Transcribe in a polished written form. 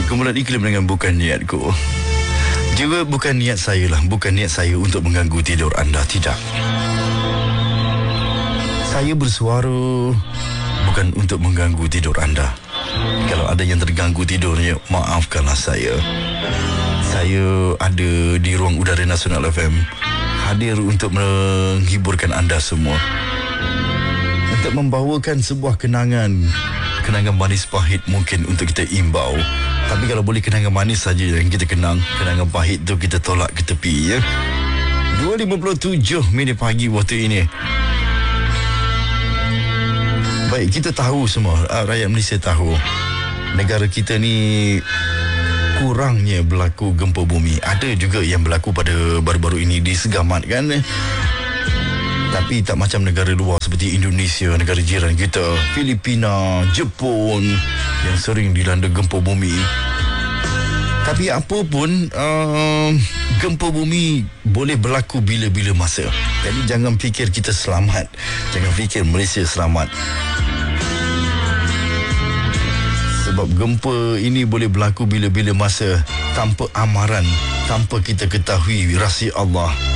Pergumulan iklim dengan bukan niatku. Juga bukan niat saya lah. Bukan niat saya untuk mengganggu tidur anda. Tidak. Saya bersuara bukan untuk mengganggu tidur anda. Kalau ada yang terganggu tidurnya, maafkanlah saya. Saya ada di ruang udara Nasional FM, hadir untuk menghiburkan anda semua, untuk membawakan sebuah kenangan manis pahit mungkin untuk kita imbau. Tapi kalau boleh kenangan manis saja yang kita kenang, kenangan pahit tu kita tolak ke tepi, ya. 2.57 minit pagi waktu ini. Baik, kita tahu semua, rakyat Malaysia tahu, negara kita ni kurangnya berlaku gempa bumi. Ada juga yang berlaku pada baru-baru ini di Segamat, kan. Tapi tak macam negara luar seperti Indonesia, negara jiran kita, Filipina, Jepun, yang sering dilanda gempa bumi. Tapi apa pun, gempa bumi boleh berlaku bila-bila masa. Jadi jangan fikir kita selamat, jangan fikir Malaysia selamat. Sebab gempa ini boleh berlaku bila-bila masa, tanpa amaran, tanpa kita ketahui rahsia Allah.